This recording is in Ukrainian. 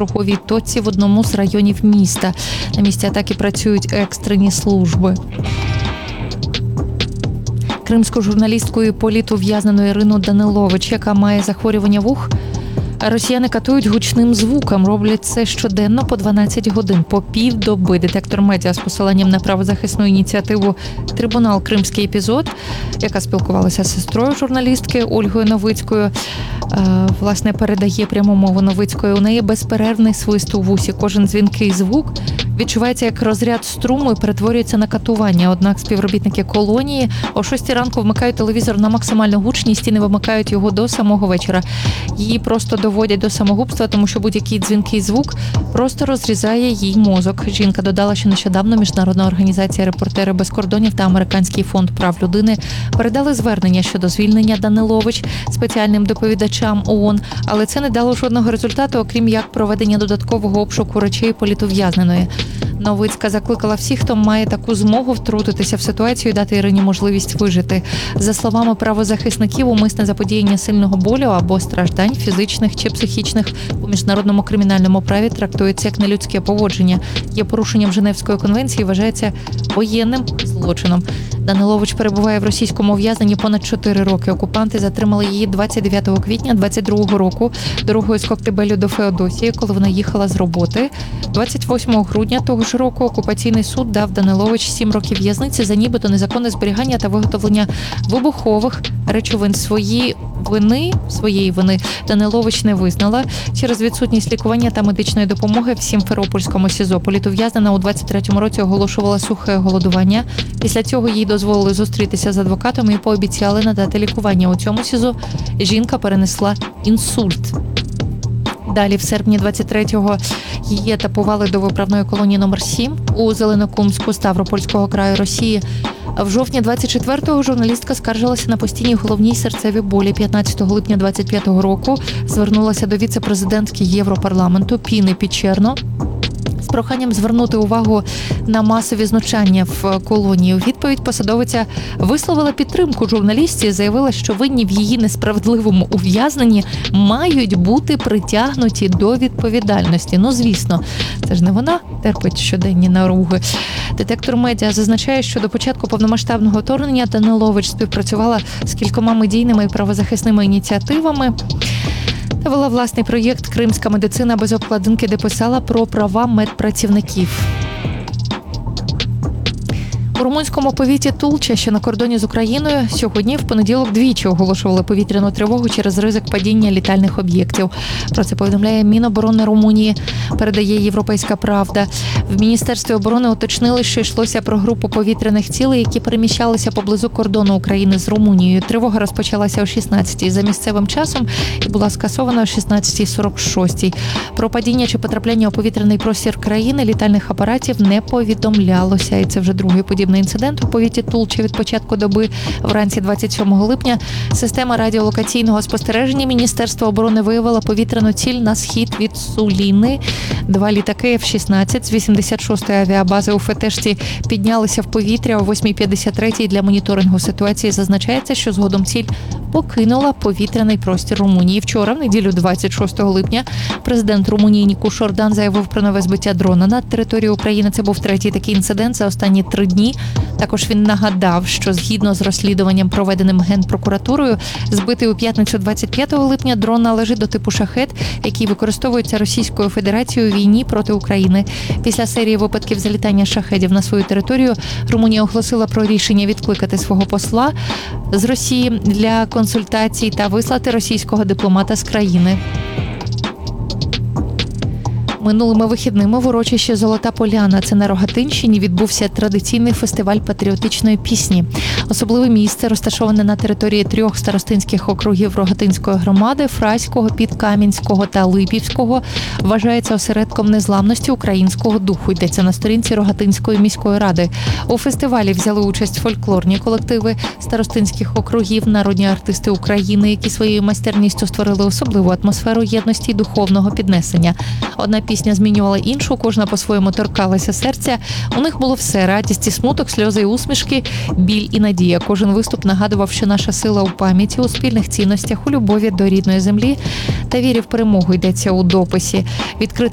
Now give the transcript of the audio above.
торговій точці в одному з районів міста. На місці атаки працюють екстрені служби. Кримську журналістку і політув'язнену Ірину Данилович, яка має захворювання вух, росіяни катують гучним звуком. Роблять це щоденно по 12 годин, по півдоби. Детектор медіа з посиланням на правозахисну ініціативу «Трибунал. Кримський епізод», яка спілкувалася з сестрою журналістки Ольгою Новицькою, власне, передає пряму мову Новицької. У неї безперервний свист у вусі. Кожен дзвінкий звук відчувається як розряд струму і перетворюється на катування. Однак співробітники колонії о 6 ранку вмикають телевізор на максимальну гучність і не вимикають його до самого вечора. Її просто доводять до самогубства, тому що будь-який дзвінкий звук просто розрізає їй мозок. Жінка додала, що нещодавно Міжнародна організація «Репортери без кордонів» та Американський фонд прав людини передали звернення щодо звільнення Данилович спеціальним доповідачам ООН, але це не дало жодного результату, окрім як проведення додаткового обшуку речей політув'язненої. Новицька закликала всіх, хто має таку змогу, втрутитися в ситуацію і дати Ірині можливість вижити. За словами правозахисників, умисне заподіяння сильного болю або страждань, фізичних чи психічних, у міжнародному кримінальному праві трактується як нелюдське поводження. Є порушенням Женевської конвенції і вважається воєнним злочином. Данилович перебуває в російському ув'язненні понад 4 роки. Окупанти затримали її 29 квітня 22 року дорогою з Коктебелю до Феодосії, коли вона їхала з роботи. 28 грудня того ж року окупаційний суд дав Данилович 7 років в'язниці за нібито незаконне зберігання та виготовлення вибухових речовин. Своєї вини Данилович не визнала через відсутність лікування та медичної допомоги в Сімферопольському СІЗО. Політув'язнена у 23-му році оголошувала сухе голодування. Після цього їй дозволили зустрітися з адвокатом і пообіцяли надати лікування. У цьому СІЗО жінка перенесла інсульт. Далі, в серпні 23-го, її етапували до виправної колонії номер 7 у Зеленокумську Ставропольського краю Росії. В жовтні 24-го журналістка скаржилася на постійні головні й серцеві болі. 15 липня 25-го року звернулася до віце-президентки Європарламенту Піни Пічерно з проханням звернути увагу на масові знущання в колонії. У відповідь посадовиця висловила підтримку журналістці і заявила, що винні в її несправедливому ув'язненні мають бути притягнуті до відповідальності. Ну, звісно, це ж не вона терпить щоденні наруги. Детектор медіа зазначає, що до початку повномасштабного вторгнення Данилович співпрацювала з кількома медійними і правозахисними ініціативами. Та вела власний проєкт «Кримська медицина без обкладинки», де писала про права медпрацівників. У румунському повіті Тулча, що на кордоні з Україною, сьогодні в понеділок двічі оголошували повітряну тривогу через ризик падіння літальних об'єктів. Про це повідомляє Міноборони Румунії, передає «Європейська правда». В Міністерстві оборони уточнили, що йшлося про групу повітряних цілей, які переміщалися поблизу кордону України з Румунією. Тривога розпочалася о 16-й за місцевим часом і була скасована о 16:46. Про падіння чи потрапляння у повітряний простір країни літальних апаратів не повідомлялося. І це вже другий подібний інцидент у повіті Тулча від початку доби. Вранці 27 липня система радіолокаційного спостереження Міністерства оборони виявила повітряну ціль на схід від Суліни. 2 літаки F-16 з 86-ї авіабази у Фетешті піднялися в повітря о 8:53 для моніторингу ситуації. Зазначається, що згодом ціль покинула повітряний простір Румунії. Вчора, в неділю 26 липня, президент Румунії Нікуш Ордан заявив про нове збиття дрона над територією України. Це був третій такий інцидент за останні 3 дні. Також він нагадав, що згідно з розслідуванням, проведеним Генпрокуратурою, збитий у п'ятницю 25 липня дрон належить до типу «Шахед», який використовується Російською Федерацією у війні проти України. Після серії випадків залітання шахедів на свою територію Румунія оголосила про рішення відкликати свого посла з Росії для консультацій та вислати російського дипломата з країни. Минулими вихідними в урочищі «Золота Поляна», це на Рогатинщині, відбувся традиційний фестиваль патріотичної пісні. Особливе місце, розташоване на території 3 старостинських округів Рогатинської громади – Фраського, Підкам'янського та Липівського, вважається осередком незламності українського духу, йдеться на сторінці Рогатинської міської ради. У фестивалі взяли участь фольклорні колективи старостинських округів, народні артисти України, які своєю майстерністю створили особливу атмосферу єдності й духовного піднесення. Одна пісня змінювала іншу, кожна по-своєму торкалася серця. У них було все – радість і смуток, сльози і усмішки, біль і надія. Кожен виступ нагадував, що наша сила у пам'яті, у спільних цінностях, у любові до рідної землі та вірі в перемогу, йдеться у дописі.